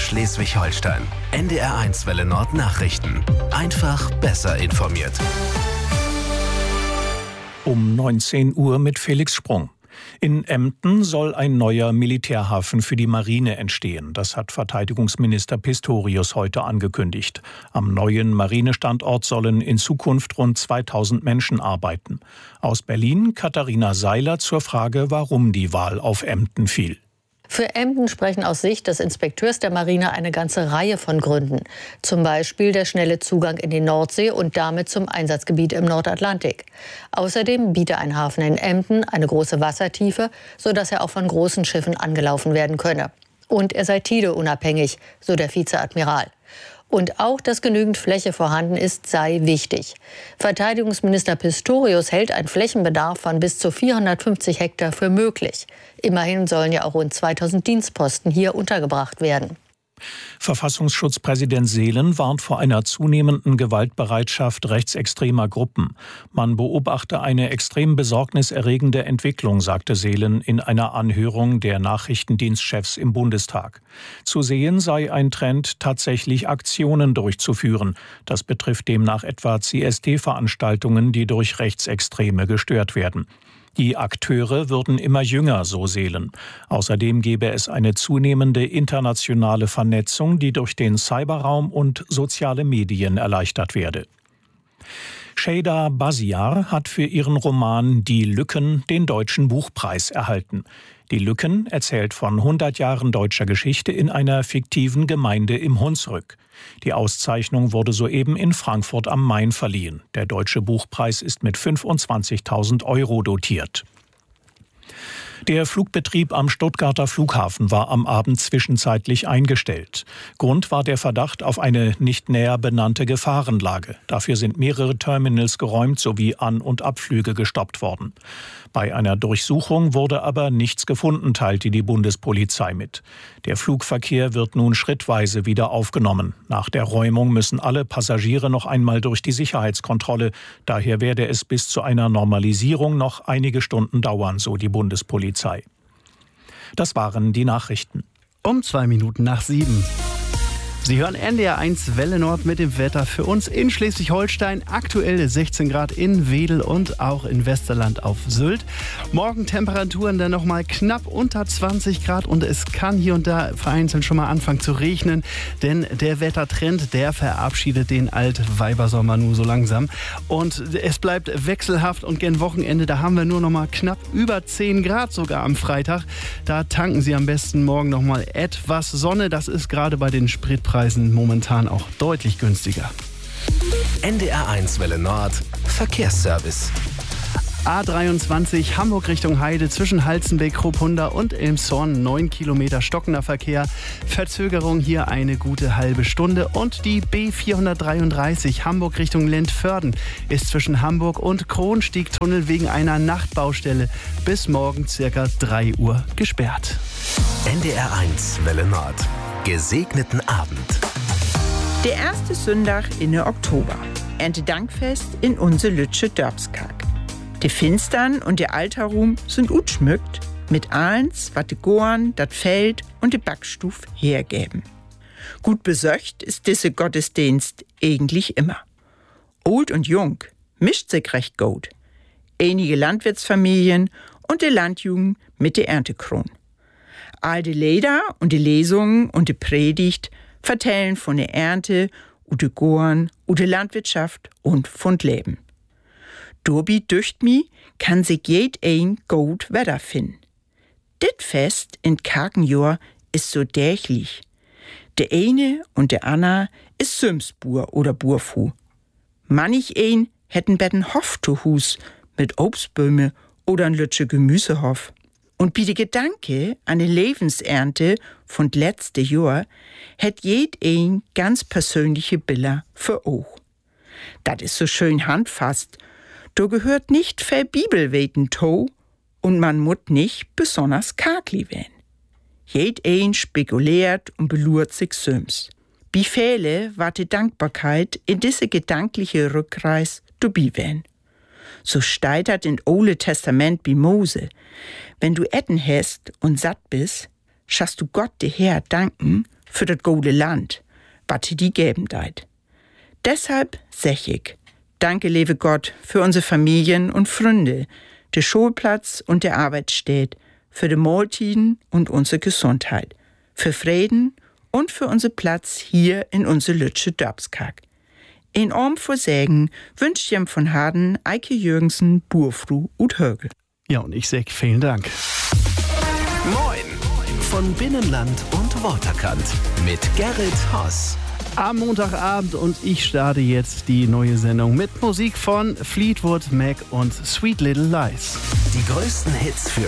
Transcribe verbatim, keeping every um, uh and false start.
Schleswig-Holstein. N D R eins Welle Nord Nachrichten. Einfach besser informiert. Um neunzehn Uhr mit Felix Sprung. In Emden soll ein neuer Militärhafen für die Marine entstehen. Das hat Verteidigungsminister Pistorius heute angekündigt. Am neuen Marinestandort sollen in Zukunft rund zweitausend Menschen arbeiten. Aus Berlin Katharina Seiler zur Frage, warum die Wahl auf Emden fiel. Für Emden sprechen aus Sicht des Inspekteurs der Marine eine ganze Reihe von Gründen. Zum Beispiel der schnelle Zugang in die Nordsee und damit zum Einsatzgebiet im Nordatlantik. Außerdem biete ein Hafen in Emden eine große Wassertiefe, sodass er auch von großen Schiffen angelaufen werden könne. Und er sei tideunabhängig, so der Vizeadmiral. Und auch, dass genügend Fläche vorhanden ist, sei wichtig. Verteidigungsminister Pistorius hält einen Flächenbedarf von bis zu vierhundertfünfzig Hektar für möglich. Immerhin sollen ja auch rund zweitausend Dienstposten hier untergebracht werden. Verfassungsschutzpräsident Seelen warnt vor einer zunehmenden Gewaltbereitschaft rechtsextremer Gruppen. Man beobachte eine extrem besorgniserregende Entwicklung, sagte Seelen in einer Anhörung der Nachrichtendienstchefs im Bundestag. Zu sehen sei ein Trend, tatsächlich Aktionen durchzuführen. Das betrifft demnach etwa C S D-Veranstaltungen, die durch Rechtsextreme gestört werden. Die Akteure würden immer jünger, so Seelen. Außerdem gebe es eine zunehmende internationale Vernetzung, die durch den Cyberraum und soziale Medien erleichtert werde. Şeyda Basiar hat für ihren Roman Die Lücken den Deutschen Buchpreis erhalten. Die Lücken erzählt von hundert Jahren deutscher Geschichte in einer fiktiven Gemeinde im Hunsrück. Die Auszeichnung wurde soeben in Frankfurt am Main verliehen. Der Deutsche Buchpreis ist mit fünfundzwanzigtausend Euro dotiert. Der Flugbetrieb am Stuttgarter Flughafen war am Abend zwischenzeitlich eingestellt. Grund war der Verdacht auf eine nicht näher benannte Gefahrenlage. Dafür sind mehrere Terminals geräumt sowie An- und Abflüge gestoppt worden. Bei einer Durchsuchung wurde aber nichts gefunden, teilte die Bundespolizei mit. Der Flugverkehr wird nun schrittweise wieder aufgenommen. Nach der Räumung müssen alle Passagiere noch einmal durch die Sicherheitskontrolle. Daher werde es bis zu einer Normalisierung noch einige Stunden dauern, so die Bundespolizei. Das waren die Nachrichten. Um zwei Minuten nach sieben. Sie hören N D R eins Welle Nord mit dem Wetter für uns in Schleswig-Holstein. Aktuell sechzehn Grad in Wedel und auch in Westerland auf Sylt. Morgen Temperaturen dann nochmal knapp unter zwanzig Grad und es kann hier und da vereinzelt schon mal anfangen zu regnen, denn der Wettertrend, der verabschiedet den Alt-Weibersommer nur so langsam. Und es bleibt wechselhaft und gen Wochenende, da haben wir nur noch mal knapp über zehn Grad sogar am Freitag. Da tanken Sie am besten morgen noch mal etwas Sonne. Das ist gerade bei den Spritpreisen momentan auch deutlich günstiger. N D R eins Welle Nord Verkehrsservice. A dreiundzwanzig Hamburg Richtung Heide zwischen Halzenbeck, Kruppunda und Elmshorn neun Kilometer stockender Verkehr. Verzögerung hier eine gute halbe Stunde. Und die B vierhundertdreiunddreißig Hamburg Richtung Lentförden ist zwischen Hamburg und Kronstiegtunnel wegen einer Nachtbaustelle bis morgen circa drei Uhr gesperrt. N D R eins Welle Nord. Gesegneten Abend. Der erste Sonntag in der Oktober. Erntedankfest in unser Lütsche Dörpskag. Die Finstern und der Altarrum sind utschmückt mit allens, wat de Gorn, dat Feld und de Backstuf hergeben. Gut besöcht ist diese Gottesdienst eigentlich immer. Old und jung mischt sich recht gut. Einige Landwirtsfamilien und die Landjugend mit der Erntekron. All die Lieder und die Lesungen und die Predigt vertellen von der Ernte, und de Gorn, und de Landwirtschaft und von Leben. Dobi dücht mi kann sich jed ein gut Wetter finden. Dit Fest in Kakenjor ist so dächlich. De eine und de Anna ist Sümsbur oder Burfu. Manch ein hätten betten Hof zu Hus mit Obstbäume oder ein Lütsche Gemüsehof. Und bi de Gedanke an die Lebensernte von letzte Jahr hätt jed ein ganz persönliche Bilder für auch. Dat is so schön handfast. Da gehört nicht viel Bibelweten to und man mut nicht besonders kakli werden. Jed ein spekuliert und belurt sich söms. Bi viele war die Dankbarkeit in diese gedankliche Rückreis dobi werden. So steitert in Ole Testament bi Mose. Wenn du etten hast und satt bist, schaffst du Gott de Herr danken für das gute Land, was die geben deit. Deshalb sag ich, danke, liebe Gott, für unsere Familien und Freunde, der Schulplatz und der Arbeitsstätte, für die Mahltiden und unsere Gesundheit, für Frieden und für unseren Platz hier in unser Lütsche Dörpskag. In Orm vor Sägen wünscht jem von Harden Eike Jürgensen, Burfru und Högel. Ja, und ich sag vielen Dank. Moin von Binnenland und Waterkant mit Gerrit Hoss. Am Montagabend und ich starte jetzt die neue Sendung mit Musik von Fleetwood Mac und Sweet Little Lies. Die größten Hits für